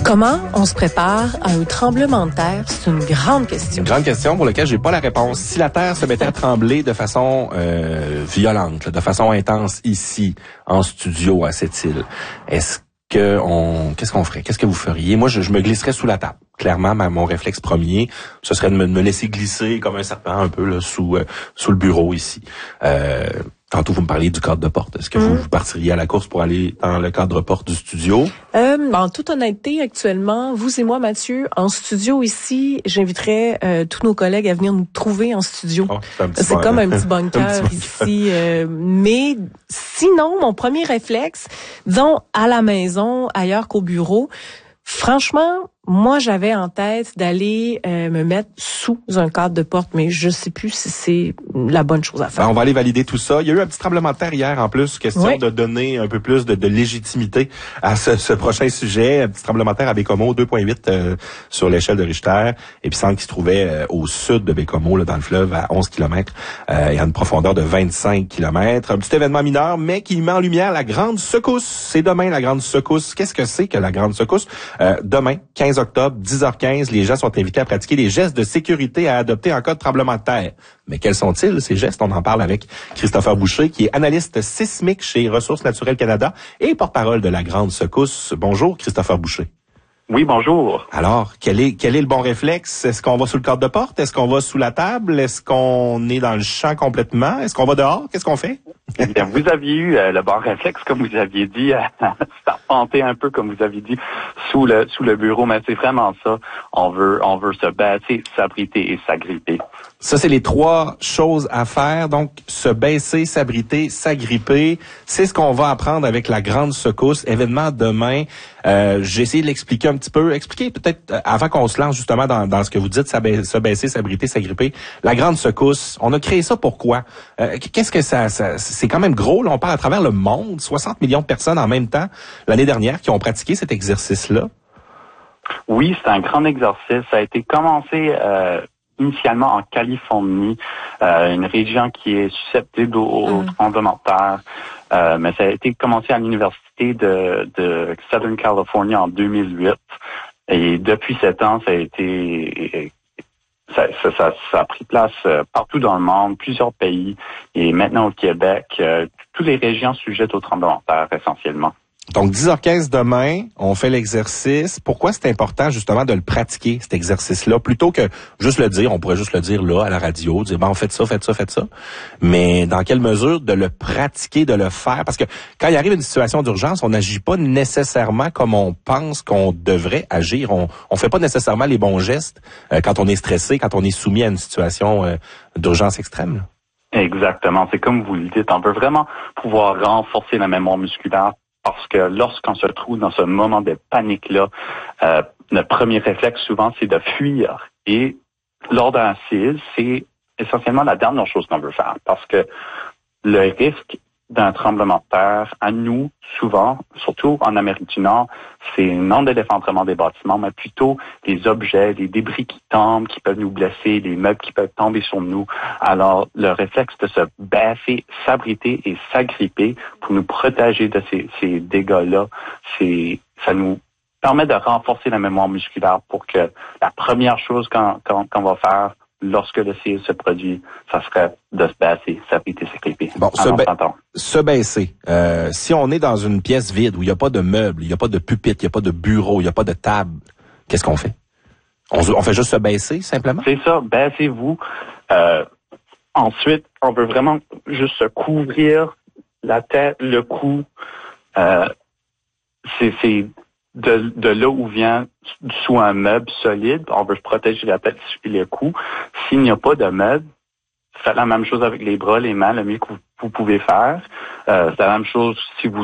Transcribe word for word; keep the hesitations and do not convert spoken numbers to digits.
Comment on se prépare à un tremblement de terre? C'est une grande question. Une grande question pour laquelle j'ai pas la réponse. Si la terre se mettait à trembler de façon euh, violente, de façon intense ici, en studio à cette île, est-ce que on, qu'est-ce qu'on ferait? Qu'est-ce que vous feriez? Moi, je, je me glisserais sous la table. Clairement, ma, mon réflexe premier, ce serait de me, de me laisser glisser comme un serpent un peu là, sous euh, sous le bureau ici. Euh, tantôt, vous me parliez du cadre de porte. Est-ce que mmh. vous, vous partiriez à la course pour aller dans le cadre de porte du studio? Euh, en toute honnêteté, actuellement, vous et moi, Mathieu, en studio ici, j'inviterais euh, tous nos collègues à venir nous trouver en studio. Oh, c'est c'est bon, comme un petit bunker un petit ici. Euh, mais sinon, mon premier réflexe, disons à la maison, ailleurs qu'au bureau, franchement, moi, j'avais en tête d'aller euh, me mettre sous un cadre de porte, mais je sais plus si c'est la bonne chose à faire. Ben, on va aller valider tout ça. Il y a eu un petit tremblement de terre hier, en plus, question oui. de donner un peu plus de, de légitimité à ce, ce prochain sujet. Un petit tremblement de terre à Baie-Comeau, deux virgule huit euh, sur l'échelle de Richter, épicentre qui se trouvait euh, au sud de Baie-Comeau, là, dans le fleuve, à onze kilomètres, euh, et à une profondeur de vingt-cinq kilomètres. Un petit événement mineur, mais qui met en lumière la grande secousse. C'est demain, la grande secousse. Qu'est-ce que c'est que la grande secousse? Euh, demain, quinze octobre, dix heures quinze, les gens sont invités à pratiquer les gestes de sécurité à adopter en cas de tremblement de terre. Mais quels sont-ils, ces gestes? On en parle avec Christopher Boucher, qui est analyste sismique chez Ressources naturelles Canada et porte-parole de la Grande Secousse. Bonjour, Christopher Boucher. Oui, bonjour. Alors, quel est quel est le bon réflexe? Est-ce qu'on va sous le cadre de porte? Est-ce qu'on va sous la table? Est-ce qu'on est dans le champ complètement? Est-ce qu'on va dehors? Qu'est-ce qu'on fait? Eh bien, vous aviez eu euh, le bon réflexe, comme vous aviez dit, à serpenter un peu, comme vous aviez dit, sous le sous le bureau. Mais c'est vraiment ça. On veut on veut se baisser, s'abriter et s'agripper. Ça, c'est les trois choses à faire. Donc, se baisser, s'abriter, s'agripper. C'est ce qu'on va apprendre avec la Grande Secousse. Événement demain. Euh, j'ai essayé de l'expliquer un petit peu. Expliquer peut-être, euh, avant qu'on se lance justement dans, dans ce que vous dites, se baisser, s'abriter, s'agripper. La Grande Secousse, on a créé ça pourquoi? Euh, qu'est-ce que ça, ça... C'est quand même gros. Là, on parle à travers le monde. soixante millions de personnes en même temps l'année dernière qui ont pratiqué cet exercice-là. Oui, c'est un grand exercice. Ça a été commencé... Euh initialement en Californie, euh, une région qui est susceptible au, au tremblement de terre. Euh, mais ça a été commencé à l'université de, de Southern California en deux mille huit. Et depuis sept ans, ça a été... Ça, ça, ça, ça a pris place partout dans le monde, plusieurs pays. Et maintenant au Québec, euh, toutes les régions sujettes au tremblement de terre essentiellement. Donc, dix heures quinze demain, on fait l'exercice. Pourquoi c'est important, justement, de le pratiquer, cet exercice-là, plutôt que juste le dire? On pourrait juste le dire, là, à la radio, dire, bon, faites ça, faites ça, faites ça. Mais dans quelle mesure de le pratiquer, de le faire? Parce que quand il arrive une situation d'urgence, on n'agit pas nécessairement comme on pense qu'on devrait agir. On on fait pas nécessairement les bons gestes euh, quand on est stressé, quand on est soumis à une situation euh, d'urgence extrême. Là. Exactement. C'est comme vous le dites. On veut vraiment pouvoir renforcer la mémoire musculaire. Parce que lorsqu'on se trouve dans ce moment de panique-là, euh, notre premier réflexe souvent, c'est de fuir. Et lors d'un séisme, c'est essentiellement la dernière chose qu'on veut faire. Parce que le risque d'un tremblement de terre, à nous, souvent, surtout en Amérique du Nord, c'est non de l'effondrement des bâtiments, mais plutôt les objets, les débris qui tombent, qui peuvent nous blesser, les meubles qui peuvent tomber sur nous. Alors, le réflexe de se baisser, s'abriter et s'agripper pour nous protéger de ces, ces dégâts-là, c'est, ça nous permet de renforcer la mémoire musculaire pour que la première chose qu'on, qu'on, qu'on va faire lorsque le séisme se produit, ça serait de se baisser, s'abriter, s'agripper. Bon, se, ba- se baisser. Euh, si on est dans une pièce vide où il n'y a pas de meubles, il n'y a pas de pupitre, il n'y a pas de bureau, il n'y a pas de table, qu'est-ce qu'on fait? On, on fait juste se baisser, simplement? C'est ça, baissez-vous. Euh, ensuite, on veut vraiment juste se couvrir la tête, le cou. Euh, c'est... c'est De, de là où vient sous un meuble solide, on veut se protéger la tête et le cou. S'il n'y a pas de meuble, faites la même chose avec les bras, les mains, le mieux que vous, vous pouvez faire. Euh, c'est la même chose si vous